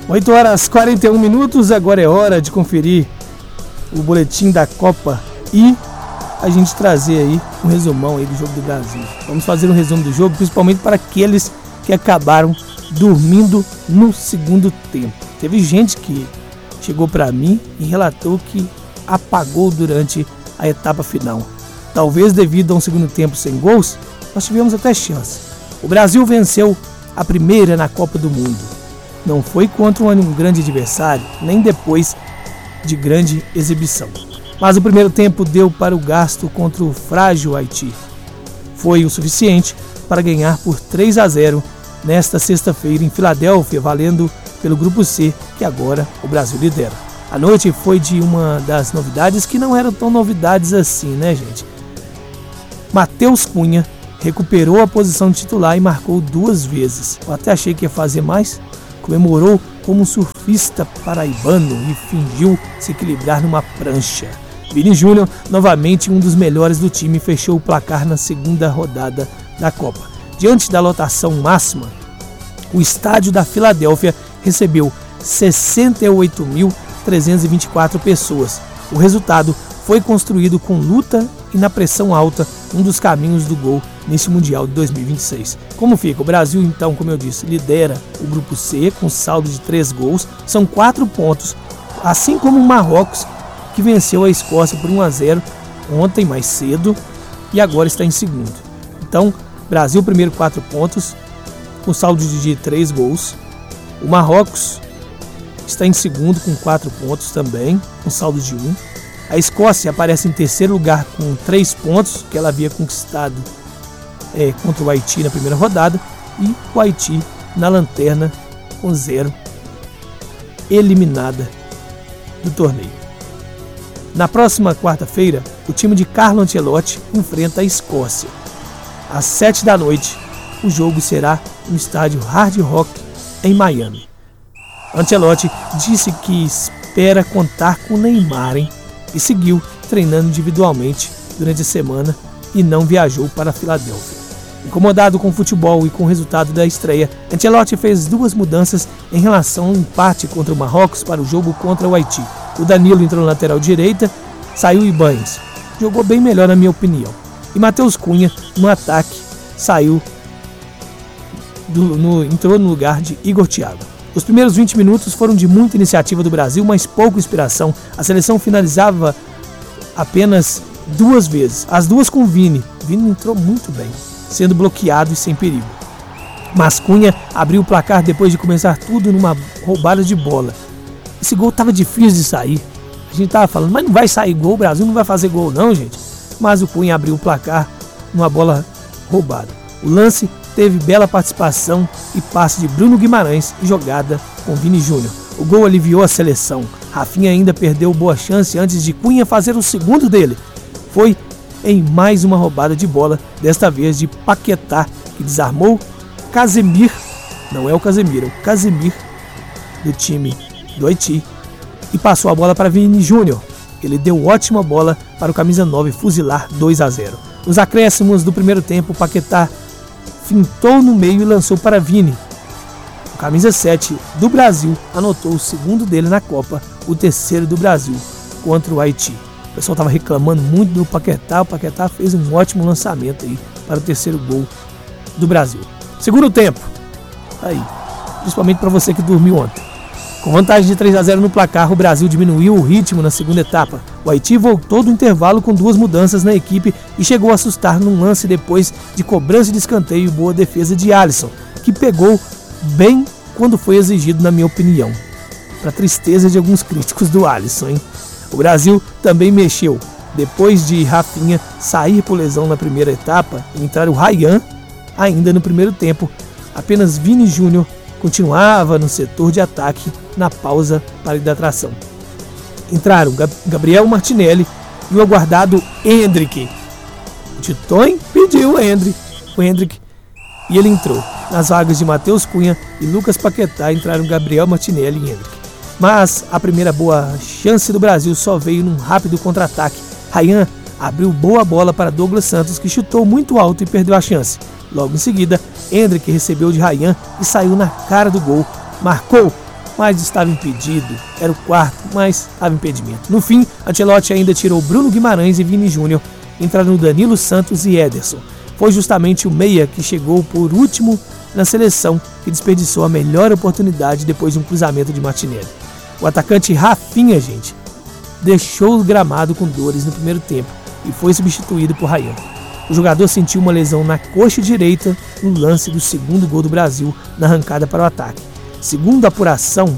8h41, agora é hora de conferir o boletim da Copa e a gente trazer aí um resumão aí do jogo do Brasil. Vamos fazer um resumo do jogo, principalmente para aqueles que acabaram dormindo no segundo tempo. Teve gente que chegou para mim e relatou que apagou durante a etapa final. Talvez devido a um segundo tempo sem gols, nós tivemos até chance. O Brasil venceu a primeira na Copa do Mundo. Não foi contra um grande adversário, nem depois de grande exibição. Mas o primeiro tempo deu para o gasto contra o frágil Haiti. Foi o suficiente para ganhar por 3-0 nesta sexta-feira em Filadélfia, valendo pelo Grupo C, que agora o Brasil lidera. A noite foi de uma das novidades que não eram tão novidades assim, né, gente? Matheus Cunha recuperou a posição de titular e marcou 2 vezes. Eu até achei que ia fazer mais. Comemorou como um surfista paraibano e fingiu se equilibrar numa prancha. Vini Júnior, novamente um dos melhores do time, fechou o placar na segunda rodada da Copa. Diante da lotação máxima, o estádio da Filadélfia recebeu 68.324 pessoas. O resultado foi construído com luta e na pressão alta, um dos caminhos do gol neste Mundial de 2026. Como fica? O Brasil, então, como eu disse, lidera o Grupo C com saldo de 3 gols. São 4 pontos, assim como o Marrocos, que venceu a Escócia por 1-0 ontem mais cedo e agora está em segundo. Então, Brasil primeiro 4 pontos, com saldo de 3 gols. O Marrocos está em segundo com 4 pontos também, com saldo de 1. A Escócia aparece em terceiro lugar com 3 pontos, que ela havia conquistado contra o Haiti na primeira rodada. E o Haiti na lanterna com 0, eliminada do torneio. Na próxima quarta-feira, o time de Carlo Ancelotti enfrenta a Escócia. Às 7 da noite, o jogo será no estádio Hard Rock, em Miami. Ancelotti disse que espera contar com o Neymar, e seguiu treinando individualmente durante a semana e não viajou para a Filadélfia. Incomodado com o futebol e com o resultado da estreia, Ancelotti fez 2 mudanças em relação ao empate contra o Marrocos para o jogo contra o Haiti. O Danilo entrou na lateral direita, saiu Ibanez. Jogou bem melhor na minha opinião. E Matheus Cunha, no ataque, entrou no lugar de Igor Thiago. Os primeiros 20 minutos foram de muita iniciativa do Brasil, mas pouca inspiração. A seleção finalizava apenas 2 vezes, as 2 com Vini. Vini entrou muito bem, sendo bloqueado e sem perigo. Mas Cunha abriu o placar depois de começar tudo numa roubada de bola. Esse gol estava difícil de sair. A gente estava falando, mas não vai sair gol, o Brasil não vai fazer gol não, gente. Mas o Cunha abriu o placar numa bola roubada. O lance teve bela participação e passe de Bruno Guimarães e jogada com Vini Júnior. O gol aliviou a seleção. Rafinha ainda perdeu boa chance antes de Cunha fazer o segundo dele. Foi em mais uma roubada de bola, desta vez de Paquetá, que desarmou Casemir, não é o Casemiro, é o Casemir do time do Haiti, e passou a bola para Vini Júnior. Ele deu ótima bola para o camisa 9 fuzilar 2-0. Nos acréscimos do primeiro tempo, Paquetá fintou no meio e lançou para Vini. O camisa 7 do Brasil anotou o segundo dele na Copa, o terceiro do Brasil contra o Haiti. O pessoal estava reclamando muito do Paquetá. O Paquetá fez um ótimo lançamento aí para o terceiro gol do Brasil. Segundo tempo, aí, principalmente para você que dormiu ontem. Com vantagem de 3-0 no placar, o Brasil diminuiu o ritmo na segunda etapa. O Haiti voltou do intervalo com 2 mudanças na equipe e chegou a assustar num lance depois de cobrança de escanteio e boa defesa de Alisson, que pegou bem quando foi exigido, na minha opinião. Para tristeza de alguns críticos do Alisson, O Brasil também mexeu. Depois de Rafinha sair por lesão na primeira etapa e entrar o Ryan ainda no primeiro tempo, apenas Vini Júnior continuava no setor de ataque na pausa para hidratação. Entraram Gabriel Martinelli e o aguardado Endrick. O Titon pediu o Endrick e ele entrou. Nas vagas de Matheus Cunha e Lucas Paquetá entraram Gabriel Martinelli e Endrick. Mas a primeira boa chance do Brasil só veio num rápido contra-ataque. Ryan abriu boa bola para Douglas Santos, que chutou muito alto e perdeu a chance. Logo em seguida, Endrick recebeu de Ryan e saiu na cara do gol. Marcou mas estava impedido. Era o quarto, mas estava impedimento. No fim, Ancelotti ainda tirou Bruno Guimarães e Vini Júnior, entraram Danilo Santos e Ederson. Foi justamente o meia que chegou por último na seleção que desperdiçou a melhor oportunidade depois de um cruzamento de Martinelli. O atacante Rafinha, gente, deixou o gramado com dores no primeiro tempo e foi substituído por Ryan. O jogador sentiu uma lesão na coxa direita no lance do segundo gol do Brasil na arrancada para o ataque. Segundo a apuração,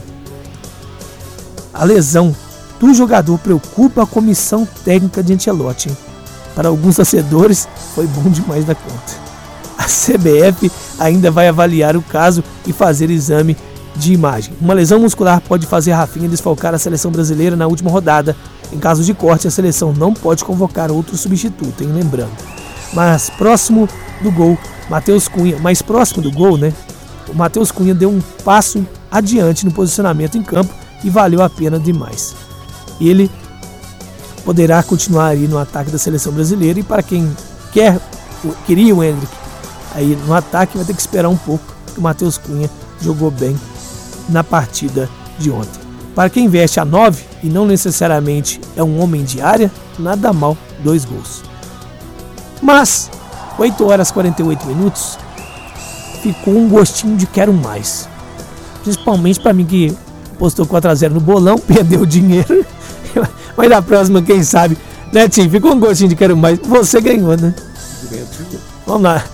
a lesão do jogador preocupa a comissão técnica de Ancelotti. Para alguns torcedores, foi bom demais da conta. A CBF ainda vai avaliar o caso e fazer exame de imagem. Uma lesão muscular pode fazer Rafinha desfalcar a seleção brasileira na última rodada. Em caso de corte, a seleção não pode convocar outro substituto, hein? Lembrando. Mas próximo do gol, Matheus Cunha, mais próximo do gol, né? O Matheus Cunha deu um passo adiante no posicionamento em campo e valeu a pena demais. Ele poderá continuar aí no ataque da seleção brasileira e para quem queria o Endrick aí no ataque vai ter que esperar um pouco, porque o Matheus Cunha jogou bem na partida de ontem. Para quem veste a 9 e não necessariamente é um homem de área, nada mal 2 gols. Mas 8 horas e 48 minutos ficou um gostinho de quero mais. Principalmente para mim que postou 4-0 no bolão, perdeu dinheiro. Mas na próxima, quem sabe, né, Tim? Ficou um gostinho de quero mais. Você ganhou, né? Vamos lá.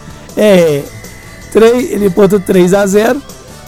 Ele botou 3-0.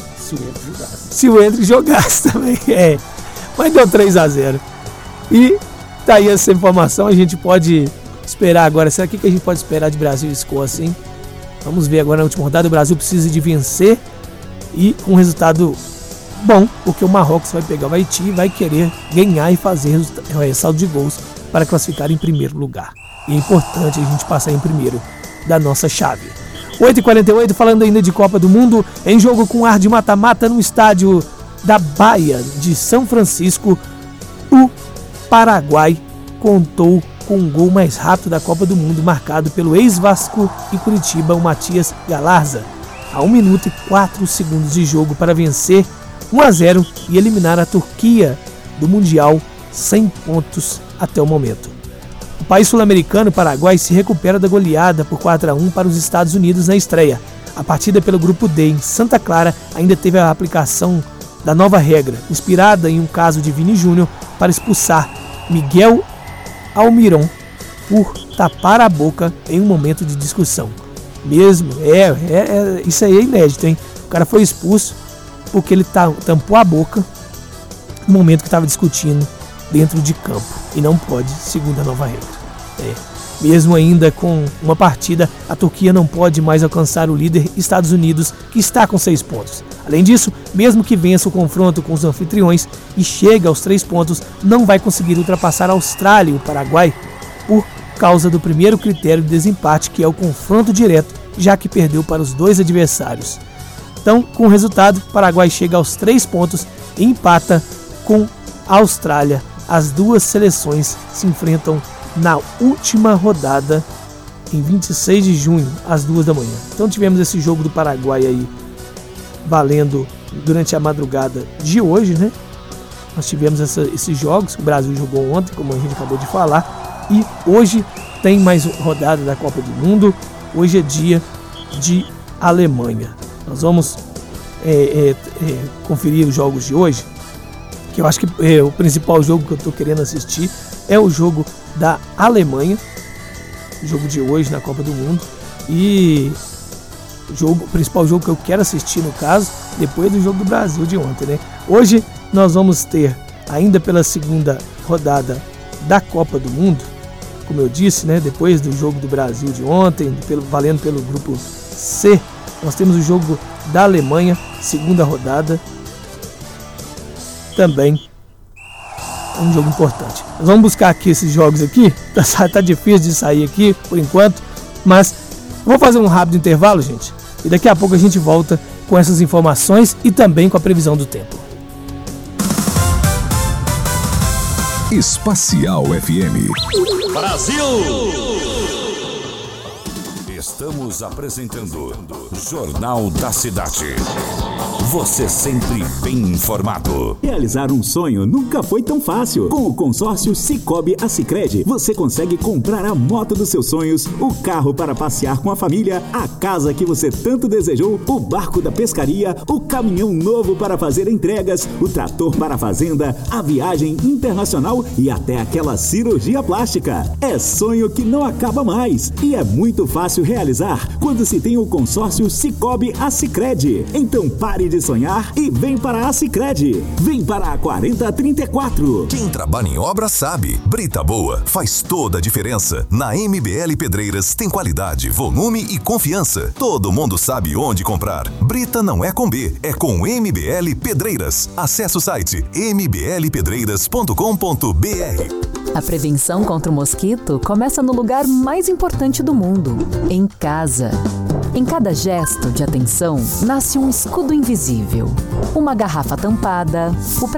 Se o Endrick jogasse também. Mas deu 3-0. E tá aí essa informação. A gente pode esperar agora. Será que a gente pode esperar de Brasil e Escócia, hein? Vamos ver agora na última rodada. O Brasil precisa de vencer e com um resultado bom, porque o Marrocos vai pegar o Haiti e vai querer ganhar e fazer saldo de gols para classificar em primeiro lugar. E é importante a gente passar em primeiro da nossa chave. 8h48, falando ainda de Copa do Mundo, em jogo com ar de mata-mata no estádio da Baía de São Francisco, o Paraguai contou com um gol mais rápido da Copa do Mundo, marcado pelo ex-Vasco e Curitiba, o Matias Galarza, a 1 minuto e 4 segundos de jogo para vencer 1-0 e eliminar a Turquia do Mundial 100 pontos até o momento. O país sul-americano, Paraguai, se recupera da goleada por 4-1 para os Estados Unidos na estreia. A partida pelo Grupo D em Santa Clara ainda teve a aplicação da nova regra, inspirada em um caso de Vini Júnior, para expulsar Miguel Almiron por tapar a boca em um momento de discussão. Mesmo, isso aí é inédito, hein? O cara foi expulso porque ele tampou a boca no momento que estava discutindo dentro de campo. E não pode, segundo a nova regra. Mesmo ainda com uma partida, a Turquia não pode mais alcançar o líder Estados Unidos, que está com 6 pontos. Além disso, mesmo que vença o confronto com os anfitriões e chegue aos 3 pontos, não vai conseguir ultrapassar a Austrália e o Paraguai por causa do primeiro critério de desempate, que é o confronto direto, já que perdeu para os 2 adversários. Então, com o resultado, o Paraguai chega aos 3 pontos e empata com a Austrália. As duas seleções se enfrentam na última rodada em 26 de junho, às 2 da manhã. Então tivemos esse jogo do Paraguai aí valendo durante a madrugada de hoje, né? Nós tivemos esses jogos, o Brasil jogou ontem, como a gente acabou de falar, e hoje tem mais rodada da Copa do Mundo. Hoje é dia de Alemanha. Nós vamos conferir os jogos de hoje, que eu acho que o principal jogo que eu estou querendo assistir é o jogo da Alemanha, o jogo de hoje na Copa do Mundo, e o principal jogo que eu quero assistir, no caso, depois do jogo do Brasil de ontem, né? Hoje nós vamos ter, ainda pela segunda rodada da Copa do Mundo, como eu disse, né? Depois do jogo do Brasil de ontem, valendo pelo grupo C, nós temos o jogo da Alemanha, segunda rodada, também um jogo importante. Nós vamos buscar aqui esses jogos aqui, tá difícil de sair aqui por enquanto, mas vou fazer um rápido intervalo, gente, e daqui a pouco a gente volta com essas informações e também com a previsão do tempo. Espacial FM. Brasil! Estamos apresentando Jornal da Cidade. Você sempre bem informado. Realizar um sonho nunca foi tão fácil. Com o consórcio Sicoob Assicred, você consegue comprar a moto dos seus sonhos, o carro para passear com a família, a casa que você tanto desejou, o barco da pescaria, o caminhão novo para fazer entregas, o trator para a fazenda, a viagem internacional e até aquela cirurgia plástica. É sonho que não acaba mais e é muito fácil realizar quando se tem o consórcio Sicoob Assicred. Então pare de sonhar e vem para a Sicredi. Vem para a 4034. Quem trabalha em obra sabe. Brita boa faz toda a diferença. Na MBL Pedreiras tem qualidade, volume e confiança. Todo mundo sabe onde comprar. Brita não é com B, é com MBL Pedreiras. Acesse o site mblpedreiras.com.br. A prevenção contra o mosquito começa no lugar mais importante do mundo, em casa. Em cada gesto de atenção, nasce um escudo invisível. Uma garrafa tampada, o